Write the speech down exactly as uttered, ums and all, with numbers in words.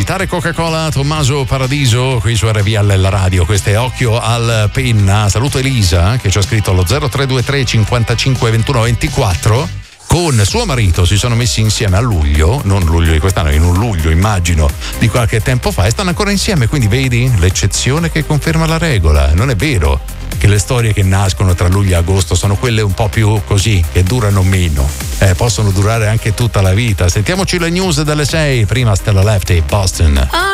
agitare Coca-Cola, Tommaso Paradiso qui su R V L la radio. Questo è Occhio al Penna. Saluto Elisa che ci ha scritto allo zero tre due tre cinquantacinque ventuno ventiquattro. Con suo marito si sono messi insieme a luglio, non luglio di quest'anno, in un luglio immagino di qualche tempo fa, e stanno ancora insieme. Quindi vedi l'eccezione che conferma la regola. Non è vero che le storie che nascono tra luglio e agosto sono quelle un po' più così, che durano meno, eh, possono durare anche tutta la vita. Sentiamoci le news delle sei, prima Stella Lefty, Boston.